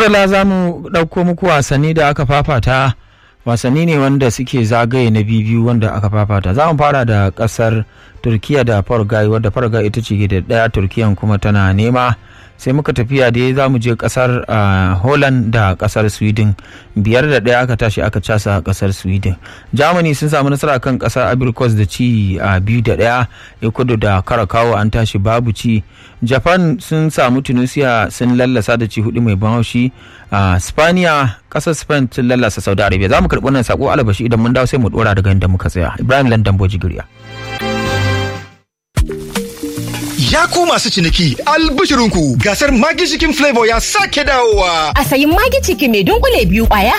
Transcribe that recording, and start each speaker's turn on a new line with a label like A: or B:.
A: madalla za mu ɗauko muku wasanni da aka fafata. Wasanni ne wanda suke zagaye na biyu wanda aka fafata. Za mu fara da ƙasar Turkiya da Paraguay, wadda Paraguay ita ce da ɗaya, Turkiyan kuma tana nema. Sai muka tafiya dai za mu je ƙasar Holland da ƙasar Sweden. 5-1 aka tashi aka casa ƙasar Sweden. Germany sun samu nasara kan ƙasar Ivory Coast da ci 2-1. Ecuador da Curacao an tashi babu ci. Japan sun samu Tunisia sun lallasa da ci 4 mai ban haushi. Spaniya ƙasar Spain sun lallasa Saudi Arabia. Za mu karɓi wannan sako alabashi idan mun dawo sai mu ɗora daga inda muka tsaya. Ibrahim Landan Bojigiriya.
B: Ya ku masu ciniki, albishirinku gasar Maggi Chicken Flavor ya sake dawowa.
C: A sayi Maggi Chicken mai dunkule 2 kwaya